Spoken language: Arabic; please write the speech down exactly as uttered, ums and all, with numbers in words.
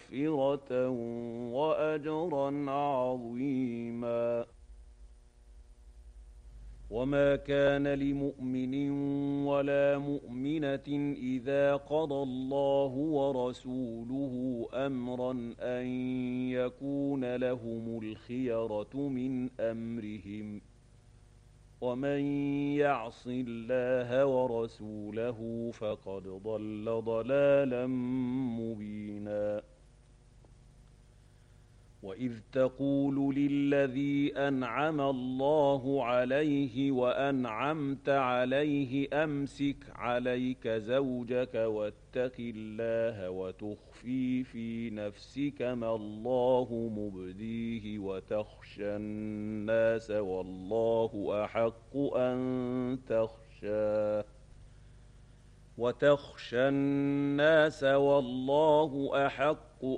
مغفرة وأجرا عظيما. وما كان لمؤمن ولا مؤمنة إذا قضى الله ورسوله أمرا أن يكون لهم الخيرة من أمرهم، ومن يعص الله ورسوله فقد ضل ضلالا مبينا. وإذ تقول للذي أنعم الله عليه وأنعمت عليه أمسك عليك زوجك واتق الله وتخفي في نفسك ما الله مبديه وتخشى الناس والله أحق أن تخشاه وتخشى الناس والله أحق